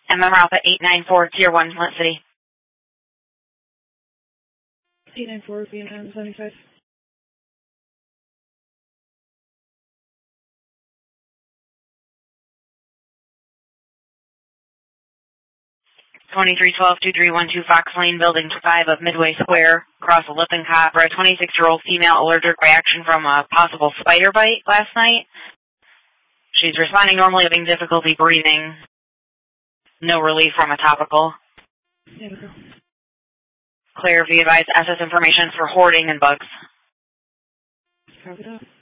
MM Alpha 894, Tier 1, Flint City. 894, Vietnam 75. 2312-2312 Fox Lane, Building 5 of Midway Square, across Lippincott, for a 26-year-old female allergic reaction from a possible spider bite last night. She's responding normally, having difficulty breathing. No relief from a topical. Yeah. Clear, be advised, SS information for hoarding and bugs. Copy that.